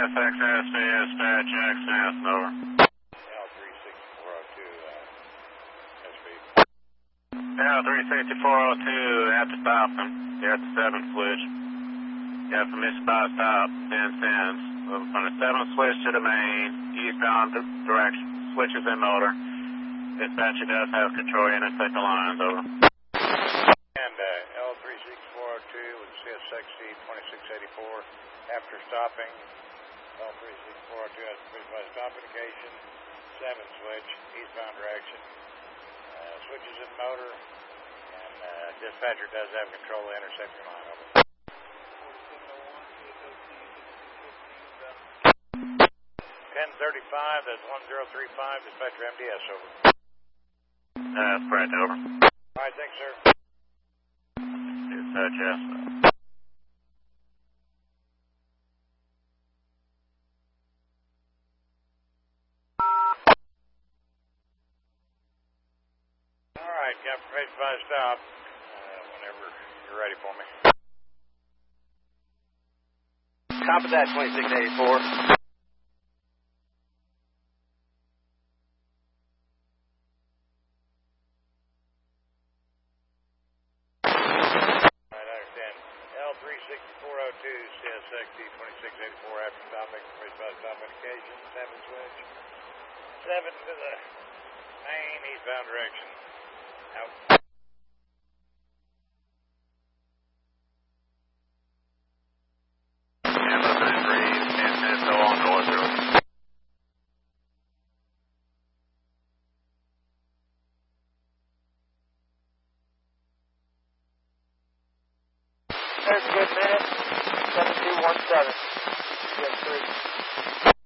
CSXS dispatch, Jackson Ass, over. L36402, have to stop them. You're at the 7th switch. You have permission by stop, 10 cents. From the 7th switch to the main, eastbound direction, switches in motor. Dispatcher does have control, intersect the lines, over. And L36402 with CSXC 2684. After stopping, L36402 has permission by stop indication, 7th switch, eastbound direction. Switches in motor, and dispatcher does have control of the intersection line, over. 1035, that's 1035, dispatcher MDS, over. That's correct, over. Alright, thanks, sir. Dispatch, yes. Alright, got permission by stop, whenever you're ready for me. Copy that, 2684. L36402, CSXC 2684, after stopping, permission by stop indication, 7th switch, 7 to the main, eastbound direction, out. There's a good minute, 7217, yes, 3.